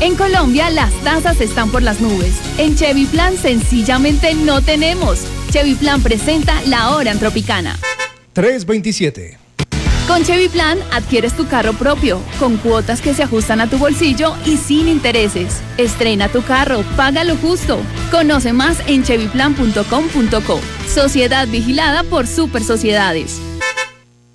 En Colombia las tasas están por las nubes. En Chevy Plan sencillamente no tenemos. Chevy Plan presenta La Hora en Tropicana. 327. Con Chevy Plan adquieres tu carro propio, con cuotas que se ajustan a tu bolsillo y sin intereses. Estrena tu carro, paga lo justo. Conoce más en chevyplan.com.co. Sociedad vigilada por Super Sociedades.